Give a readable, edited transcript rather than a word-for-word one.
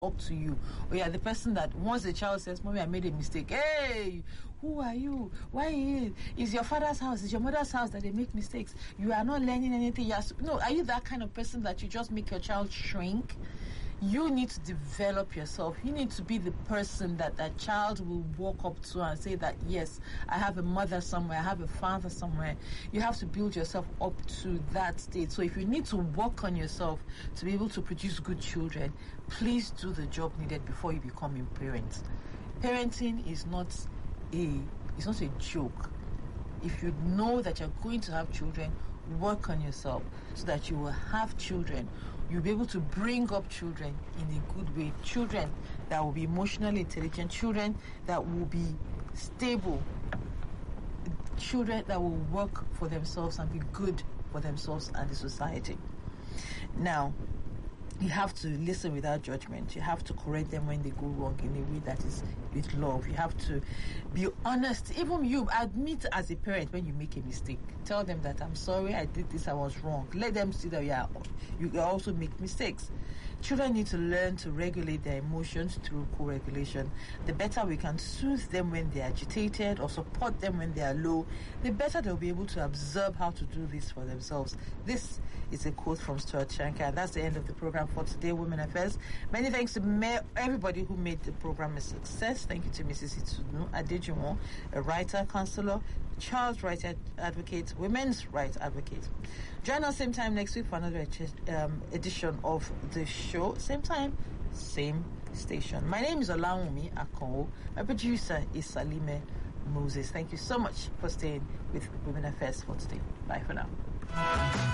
talk to you, or you're the person that once the child says, "Mommy, I made a mistake," hey, who are you? Why is your father's house, is your mother's house that they make mistakes? You are not learning anything. Are you that kind of person that you just make your child shrink? You need to develop yourself. You need to be the person that that child will walk up to and say that, yes, I have a mother somewhere, I have a father somewhere. You have to build yourself up to that state. So if you need to work on yourself to be able to produce good children, please do the job needed before you become a parent. Parenting is not a joke. If you know that you're going to have children, work on yourself so that you will have children. You'll be able to bring up children in a good way. Children that will be emotionally intelligent. Children that will be stable. Children that will work for themselves and be good for themselves and the society. Now, you have to listen without judgment. You have to correct them when they go wrong in a way that is with love. You have to be honest. Even you admit as a parent when you make a mistake. Tell them that I'm sorry, I did this, I was wrong. Let them see that you also make mistakes. Children need to learn to regulate their emotions through co-regulation. The better we can soothe them when they're agitated or support them when they are low, the better they'll be able to observe how to do this for themselves. This is a quote from Stuart Shankar, and that's the end of the program for today, Women Affairs. Many thanks to everybody who made the program a success. Thank you to Mrs. Itunu Adejumo, a writer, counselor, child rights advocate, women's rights advocate. Join us same time next week for another edition of the show. Same time, same station. My name is Olawumi Akonwo. My producer is Salime Moses. Thank you so much for staying with Women Affairs for today. Bye for now.